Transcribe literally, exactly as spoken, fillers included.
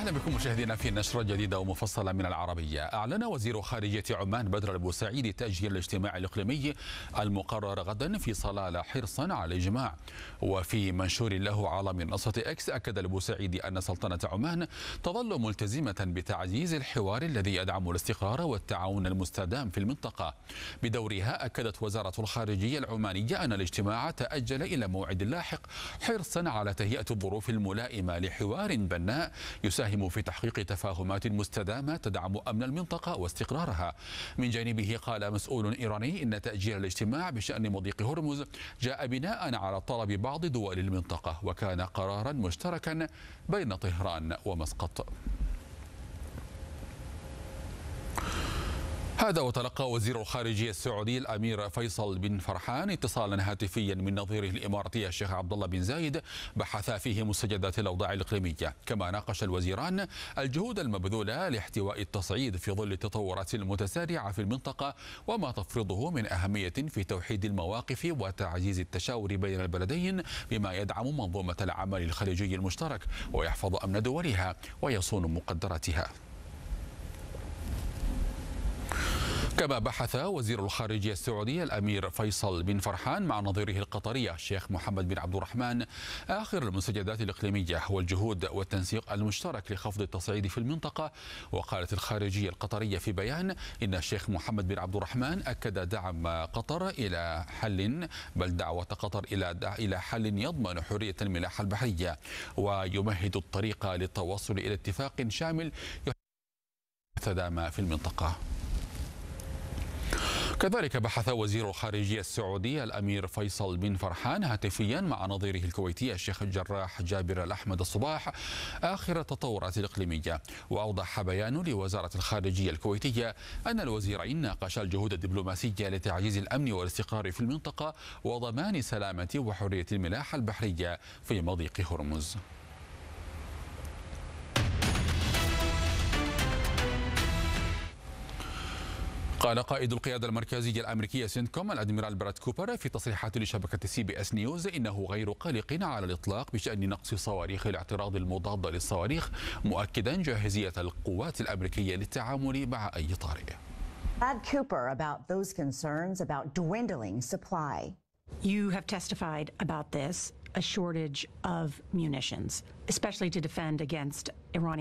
أهلا بكم مشاهدينا في نشرة جديدة ومفصلة من العربية. أعلن وزير خارجية عمان بدر البوسعيدي تأجيل الاجتماع الإقليمي المقرر غدا في صلالة حرصا على الإجماع. وفي منشور له على منصة إكس أكد البوسعيدي أن سلطنة عمان تظل ملتزمة بتعزيز الحوار الذي يدعم الاستقرار والتعاون المستدام في المنطقة. بدورها أكدت وزارة الخارجية العمانية أن الاجتماع تأجل إلى موعد لاحق حرصا على تهيئة الظروف الملائمة لحوار بناء يساهم في تحقيق تفاهمات مستدامة تدعم أمن المنطقة واستقرارها. من جانبه قال مسؤول إيراني إن تأجيل الاجتماع بشأن مضيق هرمز جاء بناء على طلب بعض دول المنطقة وكان قرارا مشتركا بين طهران ومسقط. هذا وتلقى وزير الخارجية السعودي الأمير فيصل بن فرحان اتصالا هاتفيا من نظيره الإماراتي الشيخ عبد الله بن زايد بحثا فيه مستجدات الأوضاع الإقليمية. كما ناقش الوزيران الجهود المبذولة لاحتواء التصعيد في ظل التطورات المتسارعة في المنطقة وما تفرضه من أهمية في توحيد المواقف وتعزيز التشاور بين البلدين بما يدعم منظومة العمل الخليجي المشترك ويحفظ أمن دولها ويصون مقدراتها. كما بحث وزير الخارجية السعودي الأمير فيصل بن فرحان مع نظيره القطري الشيخ محمد بن عبد الرحمن آخر المستجدات الإقليمية والجهود والتنسيق المشترك لخفض التصعيد في المنطقة. وقالت الخارجية القطرية في بيان إن الشيخ محمد بن عبد الرحمن أكد دعم قطر إلى حل بل دعوة قطر إلى إلى حل يضمن حرية الملاحة البحرية ويمهد الطريق للتوصل إلى اتفاق شامل يستدام في المنطقة. كذلك بحث وزير الخارجية السعودي الأمير فيصل بن فرحان هاتفيا مع نظيره الكويتي الشيخ الجراح جابر الأحمد الصباح آخر التطورات الإقليمية. وأوضح بيان لوزارة الخارجية الكويتية أن الوزيرين ناقشا الجهود الدبلوماسية لتعزيز الأمن والاستقرار في المنطقة وضمان سلامة وحرية الملاحة البحرية في مضيق هرمز. قال قائد القيادة المركزية الأمريكية سينتكوم الأدميرال براد كوبر في تصريحات لشبكة سي بي اس نيوز إنه غير قلق على الإطلاق بشأن نقص صواريخ الاعتراض المضادة للصواريخ، مؤكدا جاهزية القوات الأمريكية للتعامل مع أي طارئ. Brad Cooper about those concerns about dwindling supply. You have testified about this, a shortage of munitions, especially to defend against Iranian